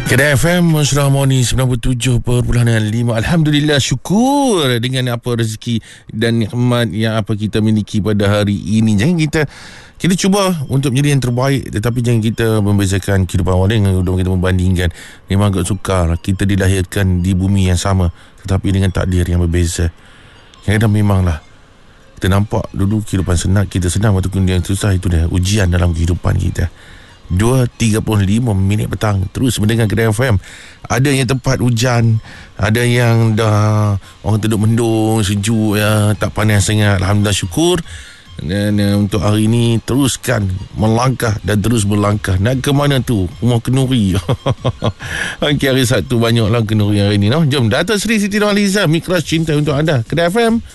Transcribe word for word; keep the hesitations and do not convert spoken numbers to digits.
Kedai F M Mesra Harmoni sembilan puluh tujuh perpuluhan lima. Alhamdulillah, syukur dengan apa rezeki dan nikmat yang apa kita miliki pada hari ini. Jangan kita kita cuba untuk menjadi yang terbaik, tetapi jangan kita membezakan kehidupan orang dengan kita membandingkan. Memang agak sukar kita dilahirkan di bumi yang sama, tetapi dengan takdir yang berbeza. Kadang-kadang memanglah kita nampak dulu kehidupan senang, kita senang, waktu yang susah itu dah ujian dalam kehidupan kita. Dua tiga puluh lima minit petang, terus mendengar Kedai F M. Ada yang tempat hujan, ada yang dah orang duduk mendung, sejuk ya, tak panas sangat. Alhamdulillah, syukur. Dan uh, untuk hari ini teruskan melangkah dan terus berlangkah. Nak ke mana tu? Rumah Kenuri. Okey, hari Sabtu banyaklah Kenuri hari ini, no? Jom, Dato' Sri Siti Nurhaliza, Mikras Cinta untuk anda. Kedai F M